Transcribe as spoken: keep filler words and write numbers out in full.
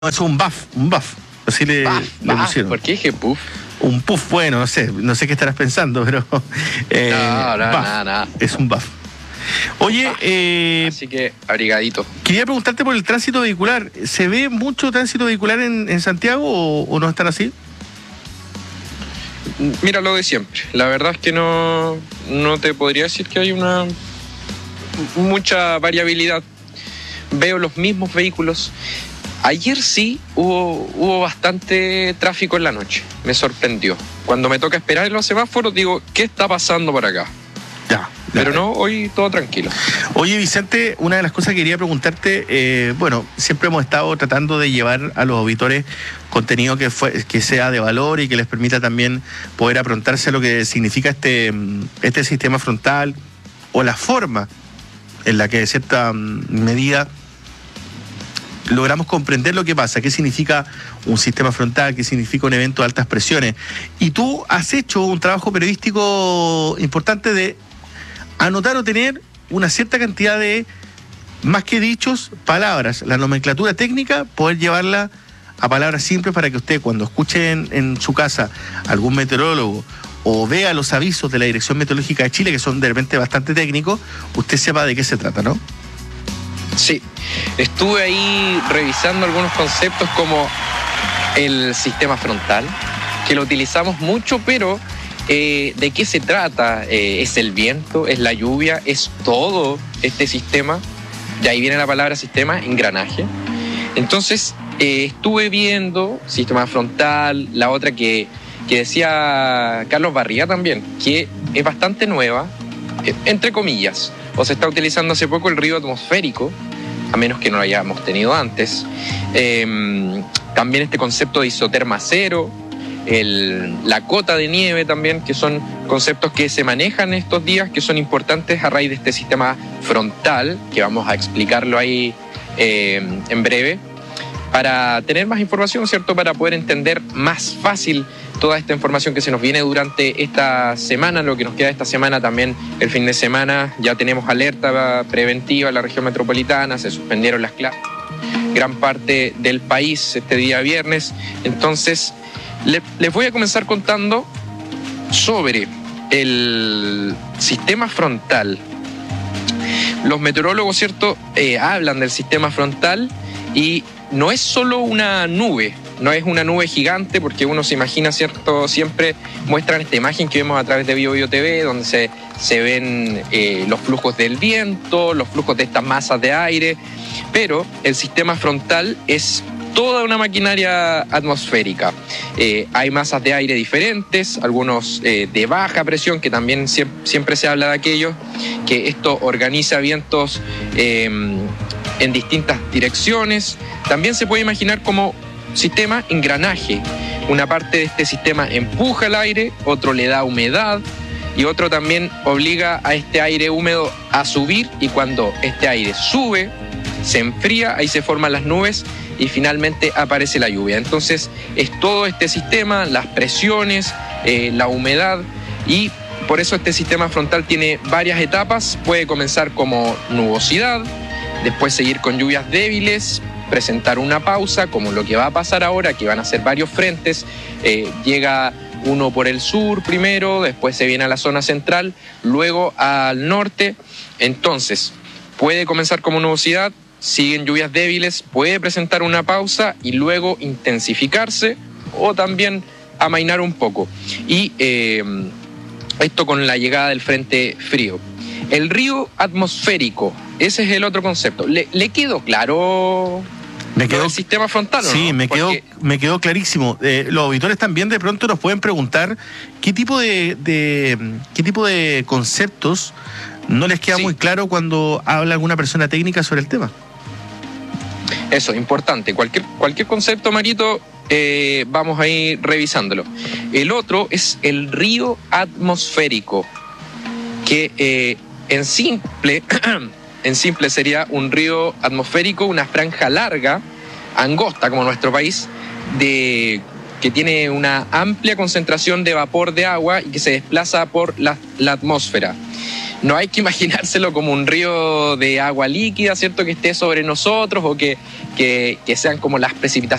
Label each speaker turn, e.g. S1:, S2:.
S1: Es un buff, un buff. Así le,
S2: Buff,
S1: le
S2: buff.
S1: pusieron.
S2: ¿Por qué dije puff?
S1: Un puff, bueno, no sé, no sé qué estarás pensando, pero eh,
S2: No, no,
S1: buff.
S2: nada, nada.
S1: Es un buff. Oye,
S2: Buff.
S1: eh,
S2: Así que abrigadito.
S1: quería preguntarte por el tránsito vehicular. ¿Se ve mucho tránsito vehicular en, en Santiago o, o no están así?
S2: Mira lo de siempre. La verdad es que no, no te podría decir que hay una mucha variabilidad. Veo los mismos vehículos. Ayer sí hubo, hubo bastante tráfico en la noche. Me sorprendió. Cuando me toca esperar en los semáforos digo, ¿qué está pasando por acá?
S1: Ya. ya.
S2: Pero no, hoy todo tranquilo.
S1: Oye, Vicente, una de las cosas que quería preguntarte, eh, bueno, siempre hemos estado tratando de llevar a los auditores contenido que, fue, que sea de valor y que les permita también poder aprontarse a lo que significa este, este sistema frontal o la forma en la que de cierta medida logramos comprender lo que pasa, qué significa un sistema frontal, qué significa un evento de altas presiones. Y tú has hecho un trabajo periodístico importante de anotar o tener una cierta cantidad de, más que dichos, palabras, la nomenclatura técnica, poder llevarla a palabras simples para que usted, cuando escuche en, en su casa algún meteorólogo o vea los avisos de la Dirección Meteorológica de Chile, que son de repente bastante técnicos, usted sepa de qué se trata, ¿no?
S2: Sí, estuve ahí revisando algunos conceptos como el sistema frontal, que lo utilizamos mucho, pero eh, ¿de qué se trata? Eh, ¿Es el viento? ¿Es la lluvia? ¿Es todo este sistema? De ahí viene la palabra sistema, engranaje. Entonces, eh, estuve viendo sistema frontal, la otra que, que decía Carlos Barría también, que es bastante nueva, eh, entre comillas. O se está utilizando hace poco el río atmosférico, a menos que no lo hayamos tenido antes. Eh, también este concepto de isoterma cero, el, la cota de nieve también, que son conceptos que se manejan estos días, que son importantes a raíz de este sistema frontal, que vamos a explicarlo ahí eh, en breve, para tener más información, ¿cierto? Para poder entender más fácil toda esta información que se nos viene durante esta semana, lo que nos queda esta semana también, el fin de semana, ya tenemos alerta preventiva en la región metropolitana, se suspendieron las clases, gran parte del país este día viernes. Entonces, le, les voy a comenzar contando sobre el sistema frontal. Los meteorólogos, ¿cierto?, eh, hablan del sistema frontal y no es solo una nube, no es una nube gigante, porque uno se imagina, ¿cierto? Siempre muestran esta imagen que vemos a través de Bio Bio T V, donde se, se ven eh, los flujos del viento, los flujos de estas masas de aire, pero el sistema frontal es toda una maquinaria atmosférica. Eh, hay masas de aire diferentes, algunos eh, de baja presión, que también siempre, siempre se habla de aquello, que esto organiza vientos eh, en distintas direcciones. También se puede imaginar como sistema engranaje. Una parte de este sistema empuja el aire, otro le da humedad y otro también obliga a este aire húmedo a subir, y cuando este aire sube, se enfría, ahí se forman las nubes y finalmente aparece la lluvia. Entonces es todo este sistema, las presiones, eh, la humedad, y por eso este sistema frontal tiene varias etapas. Puede comenzar como nubosidad, después seguir con lluvias débiles, presentar una pausa, como lo que va a pasar ahora, que van a ser varios frentes. Eh, llega uno por el sur primero, después se viene a la zona central, luego al norte. Entonces, puede comenzar como nubosidad, siguen lluvias débiles, puede presentar una pausa y luego intensificarse o también amainar un poco. Y eh, esto con la llegada del frente frío. El río atmosférico, ese es el otro concepto. ¿Le, le quedó claro
S1: me quedó,
S2: el sistema frontal?
S1: Sí,
S2: ¿no?
S1: me quedó,
S2: Porque...
S1: me quedó clarísimo. Eh, los auditores también de pronto nos pueden preguntar qué tipo de, de qué tipo de conceptos no les queda sí. muy claro cuando habla alguna persona técnica sobre el tema.
S2: Eso, importante. Cualquier, cualquier concepto, Marito, eh, vamos a ir revisándolo. El otro es el río atmosférico, que eh, en simple, en simple sería un río atmosférico, una franja larga, angosta como nuestro país, de que tiene una amplia concentración de vapor de agua y que se desplaza por la, la atmósfera. No hay que imaginárselo como un río de agua líquida, ¿cierto?, que esté sobre nosotros o que, que, que sean como las precipitaciones